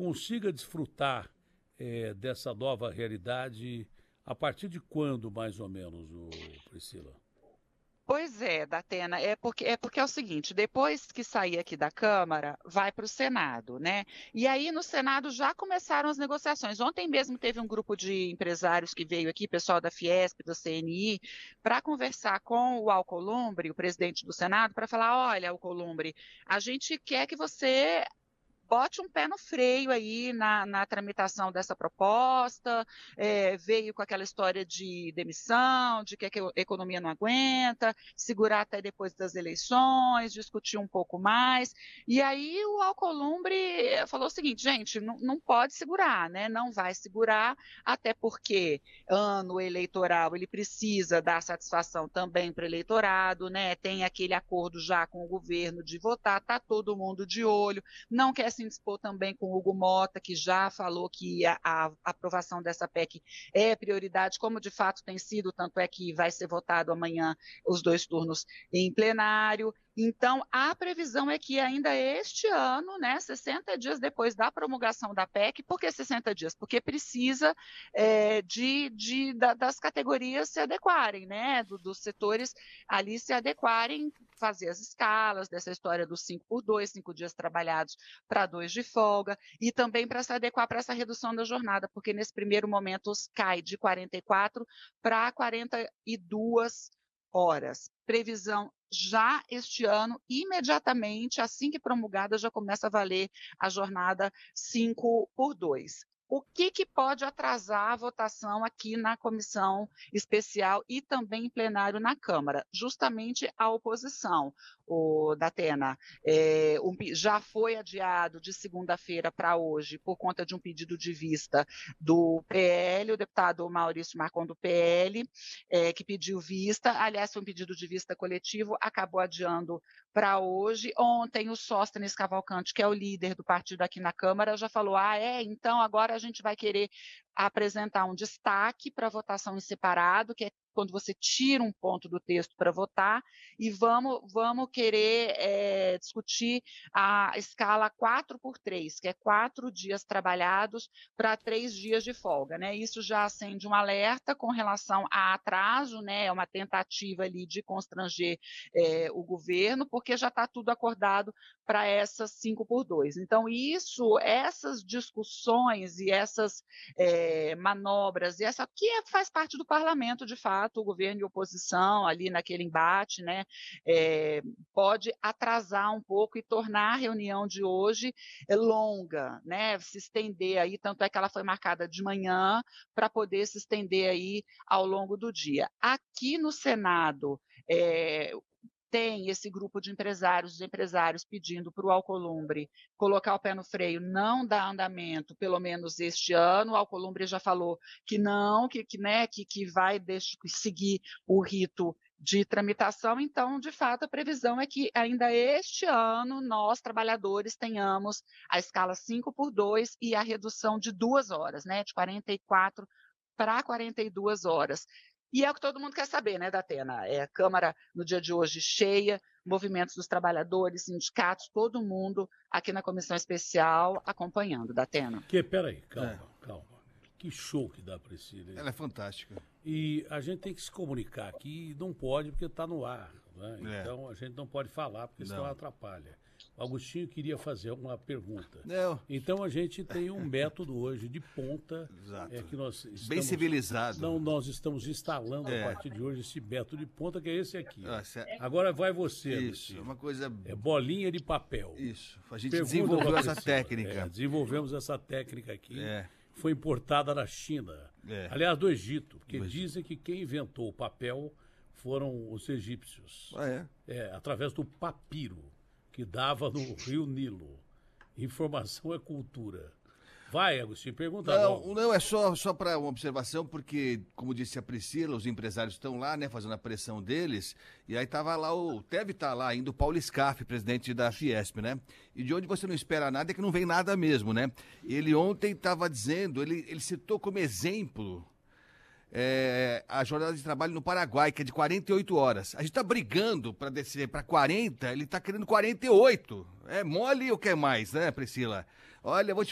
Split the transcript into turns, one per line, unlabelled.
consiga desfrutar dessa nova realidade a partir de quando, mais ou menos, Priscila?
Pois é, Datena, é porque é o seguinte, depois que sair aqui da Câmara, vai para o Senado, né? E aí no Senado já começaram as negociações. Ontem mesmo teve um grupo de empresários que veio aqui, pessoal da Fiesp, do CNI, para conversar com o Alcolumbre, o presidente do Senado, para falar, olha, Alcolumbre, a gente quer que você bote um pé no freio aí na tramitação dessa proposta, veio com aquela história de demissão, de que a economia não aguenta, segurar até depois das eleições, discutir um pouco mais. E aí o Alcolumbre falou o seguinte, gente, não pode segurar, né? Não vai segurar, até porque ano eleitoral ele precisa dar satisfação também para o eleitorado, né? Tem aquele acordo já com o governo de votar, está todo mundo de olho, não quer se indispor também com o Hugo Mota, que já falou que a aprovação dessa PEC é prioridade, como de fato tem sido, tanto é que vai ser votado amanhã os 2 turnos em plenário. Então, a previsão é que ainda este ano, né, 60 dias depois da promulgação da PEC, por que 60 dias? Porque precisa das categorias se adequarem, né, dos setores ali se adequarem, fazer as escalas dessa história dos 5x2, 5 dias trabalhados para 2 de folga, e também para se adequar para essa redução da jornada, porque nesse primeiro momento cai de 44 para 42 horas. Previsão já este ano, imediatamente, assim que promulgada, já começa a valer a jornada 5x2. O que pode atrasar a votação aqui na comissão especial e também em plenário na Câmara? Justamente a oposição, Datena. Já foi adiado de segunda-feira para hoje por conta de um pedido de vista do PL, o deputado Maurício Marcon do PL, que pediu vista. Aliás, foi um pedido de vista coletivo, acabou adiando para hoje. Ontem o Sóstenes Cavalcante, que é o líder do partido aqui na Câmara, já falou, então agora a gente vai querer apresentar um destaque para votação em separado, que é quando você tira um ponto do texto para votar, e vamos querer discutir a escala 4x3, que é 4 dias trabalhados para 3 dias de folga, né? Isso já acende um alerta com relação a atraso, né? É uma tentativa ali de constranger o governo, porque já está tudo acordado para essas 5x2. Então, essas discussões e essas manobras, e essa que faz parte do parlamento, de fato, o governo e a oposição ali naquele embate, né, pode atrasar um pouco e tornar a reunião de hoje longa, né, se estender aí, tanto é que ela foi marcada de manhã para poder se estender aí ao longo do dia. Aqui no Senado, tem esse grupo de empresários pedindo para o Alcolumbre colocar o pé no freio, não dar andamento, pelo menos este ano. O Alcolumbre já falou que não, que vai seguir o rito de tramitação. Então, de fato, a previsão é que ainda este ano nós, trabalhadores, tenhamos a escala 5x2 e a redução de 2 horas, né, de 44 para 42 horas. E é o que todo mundo quer saber, né, Datena? A Câmara, no dia de hoje, cheia, movimentos dos trabalhadores, sindicatos, todo mundo aqui na comissão especial acompanhando, Datena.
Peraí, calma. Que show que dá a Priscila.
Ela é fantástica.
E a gente tem que se comunicar aqui, não pode porque está no ar, né? Então a gente não pode falar porque senão atrapalha. O Agostinho queria fazer uma pergunta.
Não.
Então a gente tem um método hoje de ponta.
Exato.
Que nós estamos,
bem civilizado.
Nós estamos instalando a partir de hoje esse método de ponta, que é esse aqui.
Nossa,
Agora vai você,
isso,
Agostinho.
uma coisa...
bolinha de papel.
Isso, a gente desenvolveu essa técnica.
Desenvolvemos essa técnica aqui. Foi importada da China. Aliás, do Egito, porque dizem que quem inventou o papel foram os egípcios. Através do papiro que dava no Rio Nilo. Informação é cultura. Vai, Agostinho, pergunta.
Não, é só para uma observação, porque, como disse a Priscila, os empresários estão lá, né, fazendo a pressão deles, e aí tava lá, deve estar lá ainda o Paulo Scaff, presidente da Fiesp, né? E de onde você não espera nada é que não vem nada mesmo, né? Ele ontem estava dizendo, ele citou como exemplo a jornada de trabalho no Paraguai, que é de 48 horas. A gente está brigando para descer para 40, ele está querendo 48. É mole ou quer mais, né, Priscila? Olha, vou te